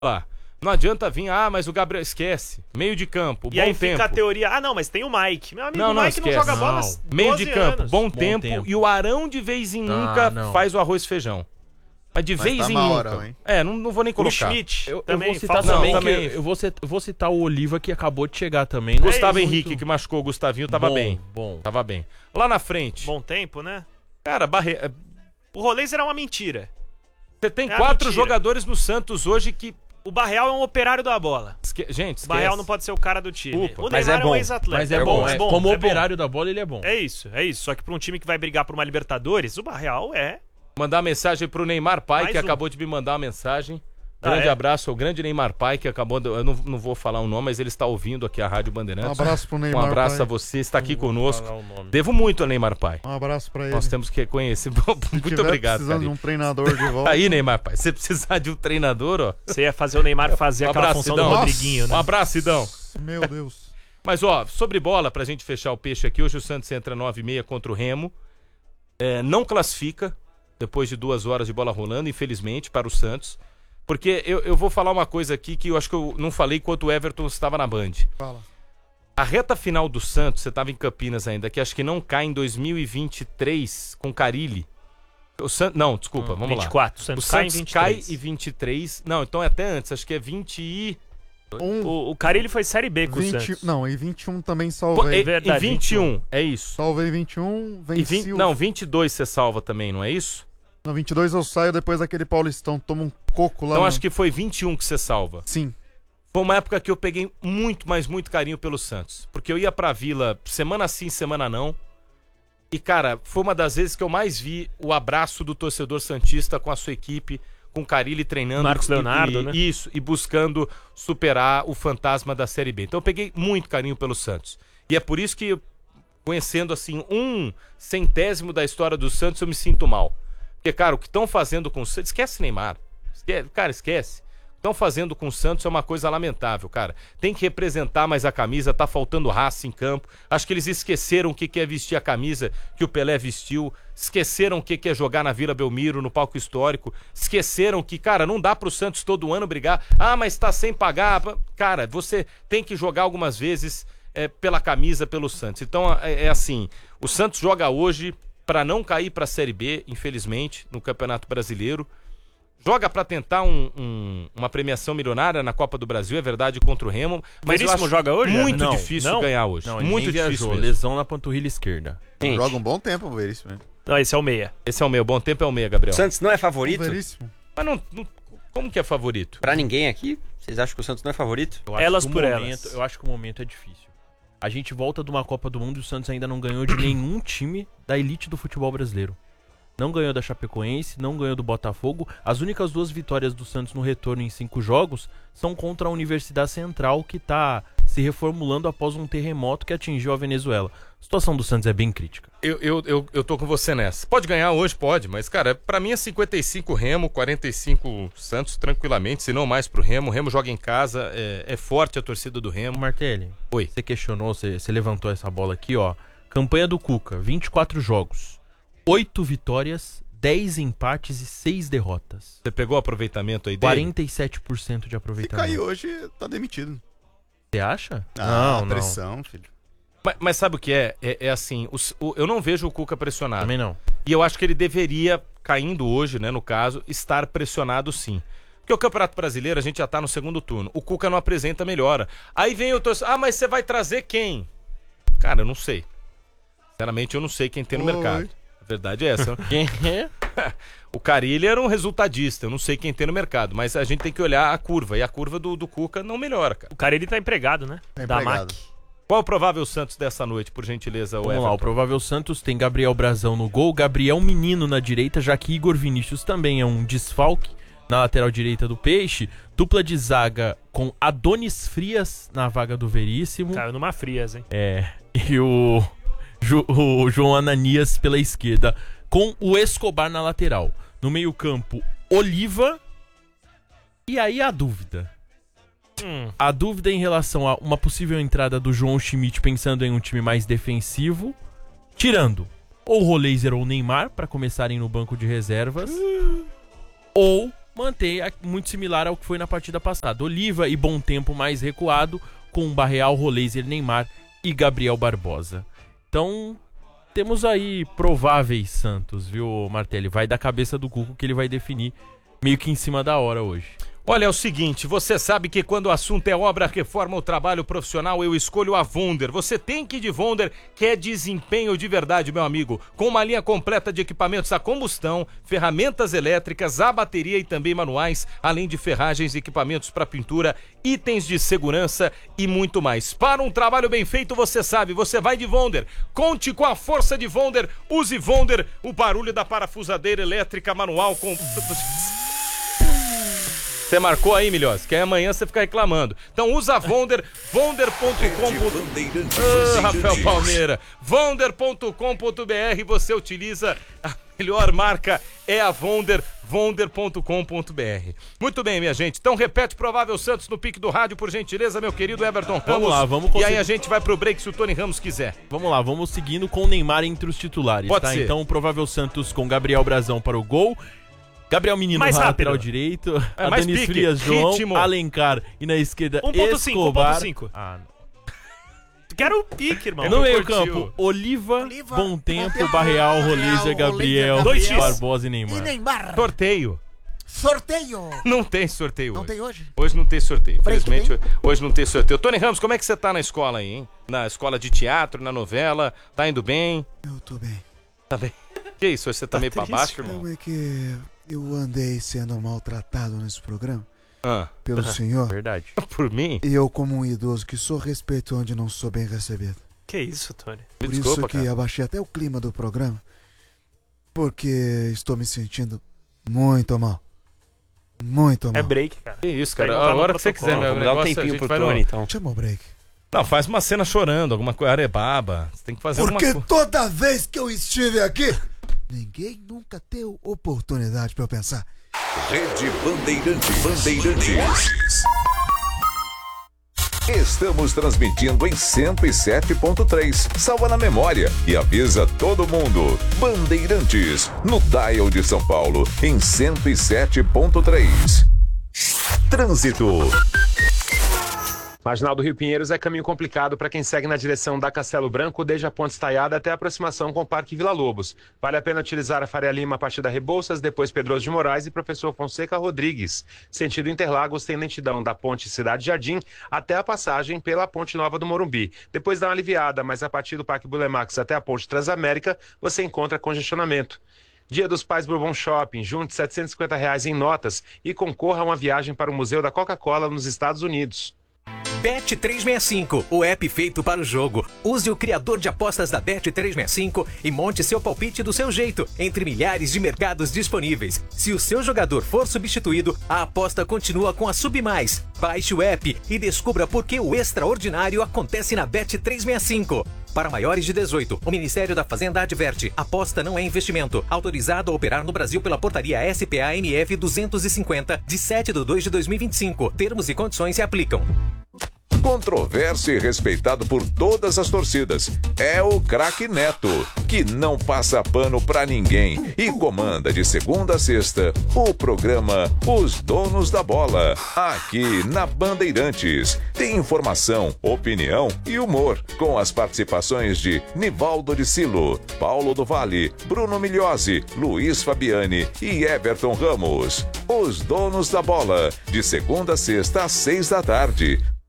lá. Não adianta vir, mas o Gabriel esquece. Meio de campo, bom tempo. E aí fica a teoria, não, mas tem o Mike. Meu amigo, não, o Mike esquece. não joga bola. Meio de campo, anos. bom tempo. E o Arão de vez em nunca faz o arroz e feijão. Mas de vez em nunca. Arão, não vou nem colocar. O Schmidt eu também. Vou citar eu vou citar o Oliva, que acabou de chegar também. Né? Gustavo Henrique, que machucou o Gustavinho, tava bem. Tava bem. Lá na frente. Bom tempo, né? Cara, o Rolês era uma mentira. Você tem 4 jogadores no Santos hoje que... O Barreal é um operário da bola. Gente, o Barreal não pode ser o cara do time. Desculpa, o Neymar é um ex-atleta. Mas é bom. Como operário da bola, ele é bom. É isso. Só que pra um time que vai brigar por uma Libertadores, o Barreal é... Mandar uma mensagem pro Neymar Pai, que acabou de me mandar uma mensagem. Grande abraço ao grande Neymar Pai, que acabou de... Eu não vou falar o nome, mas ele está ouvindo aqui a Rádio Bandeirantes. Um abraço pro Neymar Pai. Um abraço Pai. A você, está aqui conosco. Devo muito ao Neymar Pai. Um abraço pra ele. Nós temos que reconhecer. Muito obrigado, precisando de um treinador de volta. Aí, Neymar Pai, se precisar de um treinador, ó... Você ia fazer o Neymar fazer aquela função do Rodriguinho, né? Um abraço, Sidão. Meu Deus. Mas, sobre bola, pra gente fechar o peixe aqui, hoje o Santos entra 9h30 contra o Remo. Não classifica, depois de 2 horas de bola rolando, infelizmente, para o Santos. Porque eu vou falar uma coisa aqui que eu acho que eu não falei enquanto o Everton estava na Band. Fala. A reta final do Santos, você estava em Campinas ainda, que acho que não cai em 2023 com Carille. Não, desculpa, vamos 24, lá. O Santos cai em 23. Não, então é até antes, acho que é 20 e... O Carille foi Série B com 20, o Santos. Não, e 21 também salvei. Em 21, é isso. Salvei 21, venci Não, 22 você salva também, não é isso? No 22 eu saio depois daquele Paulistão, tomo um coco lá. Então acho que foi 21 que você salva. Sim. Foi uma época que eu peguei muito carinho pelo Santos. Porque eu ia pra Vila semana sim, semana não. E, cara, foi uma das vezes que eu mais vi o abraço do torcedor santista com a sua equipe, com o Carille treinando. Marcos Leonardo, né? Isso, e buscando superar o fantasma da Série B. Então eu peguei muito carinho pelo Santos. E é por isso que, conhecendo assim 1/100º da história do Santos, eu me sinto mal. Porque, cara, o que estão fazendo com o Santos... Esquece Neymar. Esquece. O que estão fazendo com o Santos é uma coisa lamentável, cara. Tem que representar mais a camisa, tá faltando raça em campo. Acho que eles esqueceram o que é vestir a camisa que o Pelé vestiu. Esqueceram o que é jogar na Vila Belmiro, no palco histórico. Esqueceram que, cara, não dá pro Santos todo ano brigar. Mas tá sem pagar. Cara, você tem que jogar algumas vezes pela camisa, pelo Santos. Então, é assim, o Santos joga hoje... para não cair para a Série B, infelizmente, no Campeonato Brasileiro. Joga para tentar uma premiação milionária na Copa do Brasil, é verdade, contra o Remo. Mas eu acho joga hoje? Muito difícil ganhar hoje. Não, muito difícil mesmo. Lesão na panturrilha esquerda. Joga um bom tempo o Veríssimo. Não, esse é o meia. Esse é o meia. Bom tempo é o meia, Gabriel. O Santos não é favorito? Mas não, como que é favorito? Pra ninguém aqui? Vocês acham que o Santos não é favorito? Elas por elas. Eu acho que o momento é difícil. A gente volta de uma Copa do Mundo e o Santos ainda não ganhou de nenhum time da elite do futebol brasileiro. Não ganhou da Chapecoense, não ganhou do Botafogo. As únicas 2 vitórias do Santos no retorno em 5 jogos são contra a Universidade Central, que está se reformulando após um terremoto que atingiu a Venezuela. A situação do Santos é bem crítica. Eu tô com você nessa. Pode ganhar hoje, pode, mas, cara, pra mim é 55 Remo, 45 Santos, tranquilamente, se não mais pro Remo. O Remo joga em casa, é forte a torcida do Remo. Martelli, oi. Você questionou, você levantou essa bola aqui, ó. Campanha do Cuca, 24 jogos, 8 vitórias, 10 empates e 6 derrotas. Você pegou o aproveitamento aí dele? 47% de aproveitamento. Se cair hoje, tá demitido. Você acha? Não. Pressão, filho. Mas sabe o que é? É assim, eu não vejo o Cuca pressionado. Também não. E eu acho que ele deveria, caindo hoje, né, no caso, estar pressionado sim. Porque o Campeonato Brasileiro, a gente já tá no segundo turno. O Cuca não apresenta melhora. Aí vem o torcedor, mas você vai trazer quem? Cara, eu não sei. Sinceramente, eu não sei quem tem no mercado. A verdade é essa. Quem é? O Carille era um resultadista, eu não sei quem tem no mercado, mas a gente tem que olhar a curva, e a curva do Cuca não melhora, cara. O Carille tá empregado, né? Da MAC. Qual é o provável Santos dessa noite, por gentileza, o Vamos lá, o provável Santos tem Gabriel Brazão no gol, Gabriel Menino na direita, já que Igor Vinícius também é um desfalque na lateral direita do Peixe, dupla de zaga com Adonis Frias na vaga do Veríssimo. Caiu numa Frias, hein? E o João Ananias pela esquerda, com o Escobar na lateral. No meio-campo, Oliva. E aí a dúvida. A dúvida em relação a uma possível entrada do João Schmidt pensando em um time mais defensivo, tirando ou o Roleiser ou o Neymar para começarem no banco de reservas, ou mantém muito similar ao que foi na partida passada. Oliva e Bom Tempo mais recuado, com Barreal, Roleiser, Neymar e Gabriel Barbosa. Então, temos aí prováveis Santos, viu, Martelli? Vai da cabeça do Cuco que ele vai definir meio que em cima da hora hoje. Olha, é o seguinte, você sabe que quando o assunto é obra, reforma ou trabalho profissional, eu escolho a Wonder. Você tem que ir de Wonder, que é desempenho de verdade, meu amigo. Com uma linha completa de equipamentos a combustão, ferramentas elétricas, a bateria e também manuais, além de ferragens, equipamentos para pintura, itens de segurança e muito mais. Para um trabalho bem feito, você sabe, você vai de Wonder. Conte com a força de Wonder, use Wonder, o barulho da parafusadeira elétrica manual com... Você marcou aí, Milhós, que aí amanhã você fica reclamando. Então usa a Wonder, wonder.com.br. Rafael Palmeira, wonder.com.br, você utiliza a melhor marca, é a Wonder, wonder.com.br. Muito bem, minha gente. Então repete provável Santos no pique do rádio, por gentileza, meu querido Everton Ramos. Vamos lá, vamos E conseguir. aí a gente vai pro break se o Tony Ramos quiser. Vamos lá, vamos seguindo com o Neymar entre os titulares, Pode tá? ser. Então, o provável Santos com Gabriel Brazão para o gol, Gabriel Menino Mais na rápido. lateral direito, É, mais Adonis pique, Frias, João, ritmo. Alencar e na esquerda 1.5, Escobar. 1.5. Ah, Quero o pique, irmão. no meio curtiu. campo, Oliva, Oliva, Bom Tempo, Tempo, Barreal, Barreal, Roleiser, Gabriel, Roleiser, 2x. Barbosa e E Neymar. Neymar. Sorteio. Sorteio. Não tem sorteio Não hoje. tem hoje? Hoje não tem sorteio. Break Infelizmente, tem? hoje não tem sorteio. Tony Ramos, como é que você tá na escola aí, hein? Na escola de teatro, na novela? Tá indo bem? Eu tô bem. Tá bem. Que isso? Hoje você tá meio pra triste, baixo, irmão? Como é que eu andei sendo maltratado nesse programa Ah, pelo senhor? Verdade. por mim? E eu, como um idoso que sou respeito onde não sou bem recebido. Que isso, Tony? Me Por desculpa, isso que cara. abaixei até o clima do programa, porque estou me sentindo muito mal. Muito mal. É break, cara. Que isso, cara. Perguntar no Agora que você protocolo. quiser, meu Vamos dar um negócio, a tempinho gente pro vai no... Tony, então. Chama o break. Não, faz uma cena chorando, alguma coisa, arebaba. Você tem que fazer Porque alguma coisa. toda vez que eu estive aqui, ninguém nunca teve oportunidade pra eu pensar. Rede Bandeirantes. Estamos transmitindo em 107.3. Salva na memória e avisa todo mundo. Bandeirantes, no dial de São Paulo, em 107.3. Trânsito. Marginal do Rio Pinheiros é caminho complicado para quem segue na direção da Castelo Branco, desde a Ponte Estaiada até a aproximação com o Parque Vila Lobos. Vale a pena utilizar a Faria Lima a partir da Rebouças, depois Pedroso de Moraes e Professor Fonseca Rodrigues. Sentido Interlagos tem lentidão da Ponte Cidade Jardim até a passagem pela Ponte Nova do Morumbi. Depois dá uma aliviada, mas a partir do Parque Bulemax até a Ponte Transamérica você encontra congestionamento. Dia dos Pais Bourbon Shopping, junte R$ 750 em notas e concorra a uma viagem para o Museu da Coca-Cola nos Estados Unidos. Bet365, o app feito para o jogo. Use o criador de apostas da Bet365 e monte seu palpite do seu jeito, entre milhares de mercados disponíveis. Se o seu jogador for substituído, a aposta continua com a Submais. Baixe o app e descubra por que o extraordinário acontece na Bet365. Para maiores de 18, o Ministério da Fazenda adverte: aposta não é investimento. Autorizado a operar no Brasil pela portaria SPA-MF 250, de 7/2/2025. Termos e condições se aplicam. Controverso e respeitado por todas as torcidas. É o craque Neto, que não passa pano pra ninguém e comanda de segunda a sexta o programa Os Donos da Bola, aqui na Bandeirantes. Tem informação, opinião e humor, com as participações de Nivaldo de Silo, Paulo do Vale, Bruno Migliosi, Luiz Fabiani e Everton Ramos. Os Donos da Bola, de segunda a sexta às 6 da tarde,